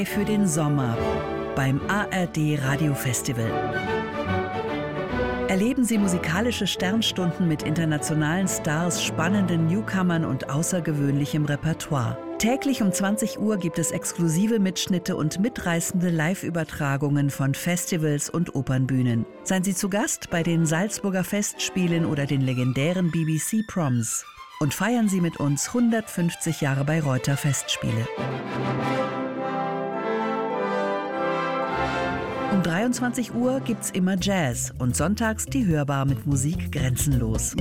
Für den Sommer beim ARD Radiofestival. Erleben Sie musikalische Sternstunden mit internationalen Stars, spannenden Newcomern und außergewöhnlichem Repertoire. Täglich um 20 Uhr gibt es exklusive Mitschnitte und mitreißende Live-Übertragungen von Festivals und Opernbühnen. Seien Sie zu Gast bei den Salzburger Festspielen oder den legendären BBC Proms. Und feiern Sie mit uns 150 Jahre Bayreuther Festspiele. Um 23 Uhr gibt's immer Jazz und sonntags die Hörbar mit Musik grenzenlos.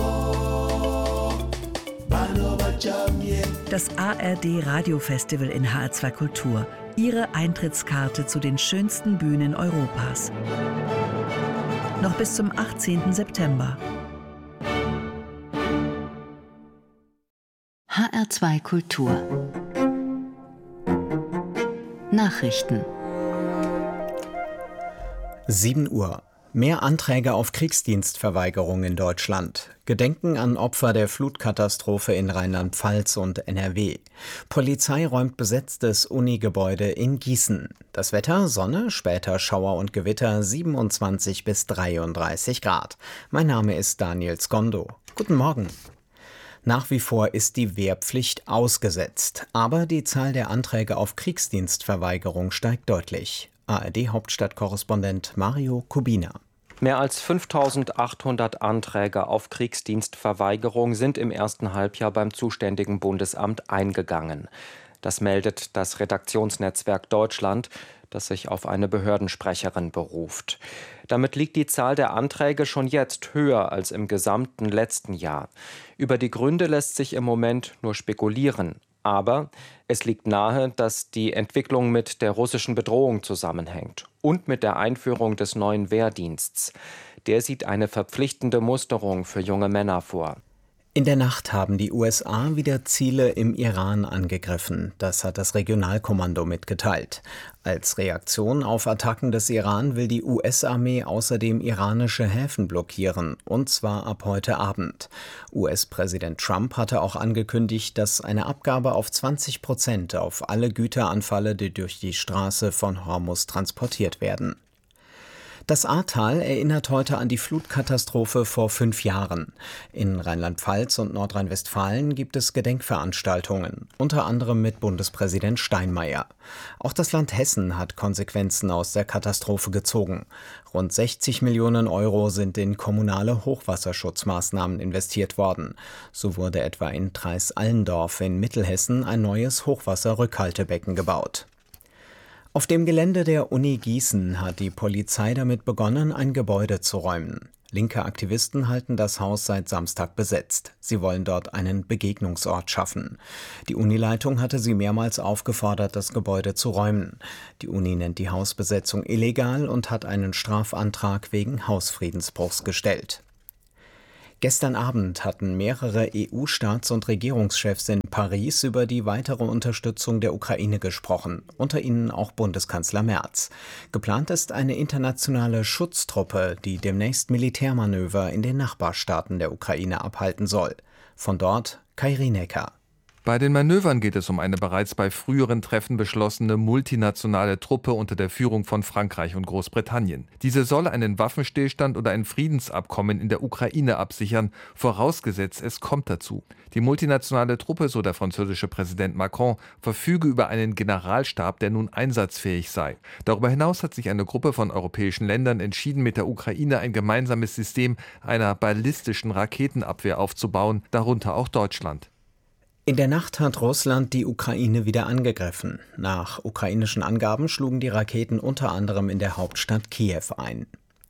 Das ARD Radiofestival in HR2 Kultur. Ihre Eintrittskarte zu den schönsten Bühnen Europas. Noch bis zum 18. September. HR2 Kultur. Nachrichten. 7 Uhr. Mehr Anträge auf Kriegsdienstverweigerung in Deutschland. Gedenken an Opfer der Flutkatastrophe in Rheinland-Pfalz und NRW. Polizei räumt besetztes Unigebäude in Gießen. Das Wetter: Sonne, später Schauer und Gewitter, 27 bis 33 Grad. Mein Name ist Daniel Skondo. Guten Morgen. Nach wie vor ist die Wehrpflicht ausgesetzt, aber die Zahl der Anträge auf Kriegsdienstverweigerung steigt deutlich. ARD-Hauptstadtkorrespondent Mario Kubina. Mehr als 5.800 Anträge auf Kriegsdienstverweigerung sind im ersten Halbjahr beim zuständigen Bundesamt eingegangen. Das meldet das Redaktionsnetzwerk Deutschland, das sich auf eine Behördensprecherin beruft. Damit liegt die Zahl der Anträge schon jetzt höher als im gesamten letzten Jahr. Über die Gründe lässt sich im Moment nur spekulieren. Aber es liegt nahe, dass die Entwicklung mit der russischen Bedrohung zusammenhängt und mit der Einführung des neuen Wehrdienstes. Der sieht eine verpflichtende Musterung für junge Männer vor. In der Nacht haben die USA wieder Ziele im Iran angegriffen. Das hat das Regionalkommando mitgeteilt. Als Reaktion auf Attacken des Iran will die US-Armee außerdem iranische Häfen blockieren, und zwar ab heute Abend. US-Präsident Trump hatte auch angekündigt, dass eine Abgabe auf 20% auf alle Güter anfalle, die durch die Straße von Hormuz transportiert werden. Das Ahrtal erinnert heute an die Flutkatastrophe vor 5 Jahren. In Rheinland-Pfalz und Nordrhein-Westfalen gibt es Gedenkveranstaltungen, unter anderem mit Bundespräsident Steinmeier. Auch das Land Hessen hat Konsequenzen aus der Katastrophe gezogen. Rund 60 Millionen Euro sind in kommunale Hochwasserschutzmaßnahmen investiert worden. So wurde etwa in Treis-Allendorf in Mittelhessen ein neues Hochwasserrückhaltebecken gebaut. Auf dem Gelände der Uni Gießen hat die Polizei damit begonnen, ein Gebäude zu räumen. Linke Aktivisten halten das Haus seit Samstag besetzt. Sie wollen dort einen Begegnungsort schaffen. Die Unileitung hatte sie mehrmals aufgefordert, das Gebäude zu räumen. Die Uni nennt die Hausbesetzung illegal und hat einen Strafantrag wegen Hausfriedensbruchs gestellt. Gestern Abend hatten mehrere EU-Staats- und Regierungschefs in Paris über die weitere Unterstützung der Ukraine gesprochen, unter ihnen auch Bundeskanzler Merz. Geplant ist eine internationale Schutztruppe, die demnächst Militärmanöver in den Nachbarstaaten der Ukraine abhalten soll. Von dort Kai Rienecker. Bei den Manövern geht es um eine bereits bei früheren Treffen beschlossene multinationale Truppe unter der Führung von Frankreich und Großbritannien. Diese soll einen Waffenstillstand oder ein Friedensabkommen in der Ukraine absichern, vorausgesetzt es kommt dazu. Die multinationale Truppe, so der französische Präsident Macron, verfüge über einen Generalstab, der nun einsatzfähig sei. Darüber hinaus hat sich eine Gruppe von europäischen Ländern entschieden, mit der Ukraine ein gemeinsames System einer ballistischen Raketenabwehr aufzubauen, darunter auch Deutschland. In der Nacht hat Russland die Ukraine wieder angegriffen. Nach ukrainischen Angaben schlugen die Raketen unter anderem in der Hauptstadt Kiew ein.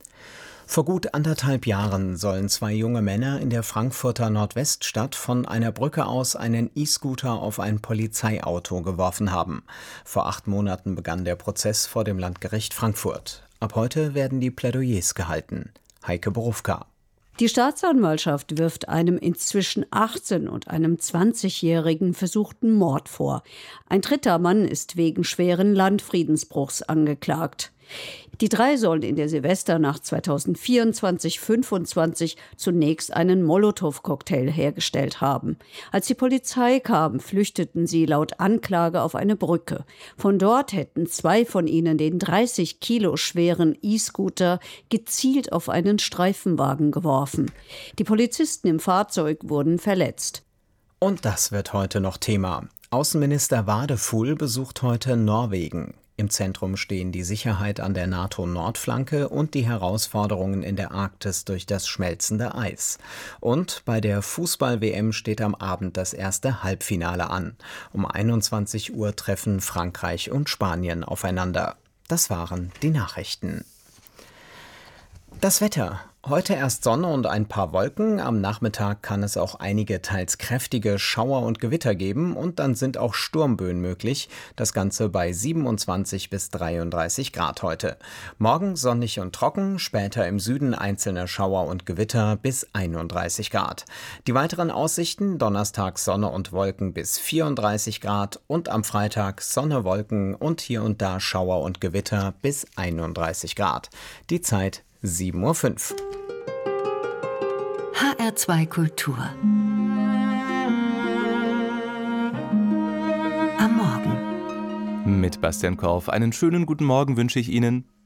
Vor gut 1,5 Jahren sollen 2 junge Männer in der Frankfurter Nordweststadt von einer Brücke aus einen E-Scooter auf ein Polizeiauto geworfen haben. Vor 8 Monaten begann der Prozess vor dem Landgericht Frankfurt. Ab heute werden die Plädoyers gehalten. Heike Borufka. Die Staatsanwaltschaft wirft einem inzwischen 18- und einem 20-jährigen versuchten Mord vor. Ein dritter Mann ist wegen schweren Landfriedensbruchs angeklagt. Die drei sollen in der Silvesternacht 2024/25 zunächst einen Molotow-Cocktail hergestellt haben. Als die Polizei kam, flüchteten sie laut Anklage auf eine Brücke. Von dort hätten zwei von ihnen den 30 Kilo schweren E-Scooter gezielt auf einen Streifenwagen geworfen. Die Polizisten im Fahrzeug wurden verletzt. Und das wird heute noch Thema. Außenminister Wadefuhl besucht heute Norwegen. Im Zentrum stehen die Sicherheit an der NATO-Nordflanke und die Herausforderungen in der Arktis durch das schmelzende Eis. Und bei der Fußball-WM steht am Abend das erste Halbfinale an. Um 21 Uhr treffen Frankreich und Spanien aufeinander. Das waren die Nachrichten. Das Wetter. Heute erst Sonne und ein paar Wolken. Am Nachmittag kann es auch einige teils kräftige Schauer und Gewitter geben und dann sind auch Sturmböen möglich. Das Ganze bei 27 bis 33 Grad heute. Morgen sonnig und trocken, später im Süden einzelne Schauer und Gewitter bis 31 Grad. Die weiteren Aussichten: Donnerstag Sonne und Wolken bis 34 Grad und am Freitag Sonne, Wolken und hier und da Schauer und Gewitter bis 31 Grad. Die Zeit 7:05 Uhr. HR2 Kultur. Am Morgen. Mit Bastian Korf einen schönen guten Morgen wünsche ich Ihnen.